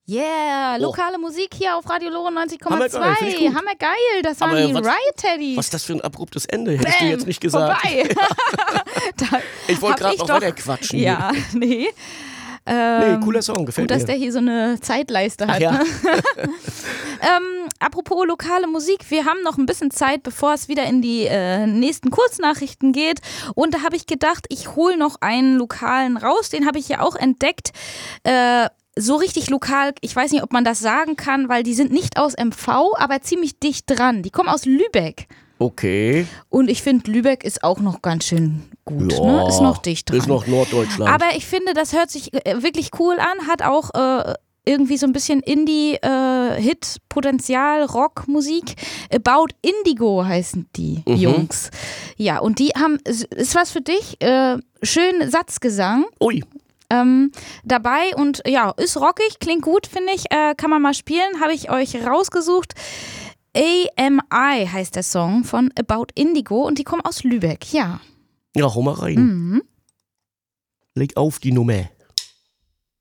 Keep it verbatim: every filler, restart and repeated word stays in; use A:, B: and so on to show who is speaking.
A: Yeah, lokale oh. Musik hier auf Radio Lore neunzig Komma zwei. Hammergeil, das waren
B: Aber
A: die
B: was,
A: Riot Teddies.
B: Was ist das für ein abruptes Ende? Hättest Bam, du jetzt nicht gesagt.
A: Vorbei.
B: Ich wollte gerade noch weiter quatschen.
A: Ja, nee.
B: Ähm, nee, cooler Song, gefällt
A: gut,
B: mir.
A: dass der hier so eine Zeitleiste hat.
B: Ach ja.
A: Ne? ähm, apropos lokale Musik, wir haben noch ein bisschen Zeit, bevor es wieder in die äh, nächsten Kurznachrichten geht. Und da habe ich gedacht, ich hole noch einen lokalen raus. Den habe ich ja auch entdeckt. Äh, so richtig lokal, ich weiß nicht, ob man das sagen kann, weil die sind nicht aus M V, aber ziemlich dicht dran. Die kommen aus Lübeck.
B: Okay.
A: Und ich finde, Lübeck ist auch noch ganz schön gut,
B: ja,
A: ne? Ist noch dicht dran.
B: Ist noch Norddeutschland.
A: Aber ich finde, das hört sich wirklich cool an, hat auch äh, irgendwie so ein bisschen Indie-Hit-Potenzial, äh, Rockmusik. About Indigo heißen die mhm. Jungs. Ja, und die haben, ist was für dich, äh, schön Satzgesang.
B: Ui.
A: Ähm, dabei und ja, ist rockig, klingt gut, finde ich, äh, kann man mal spielen, habe ich euch rausgesucht. A M I heißt der Song von About Indigo und die kommen aus Lübeck, ja.
B: Ja, hau mal rein.
A: Mhm.
B: Leg auf die Nummer.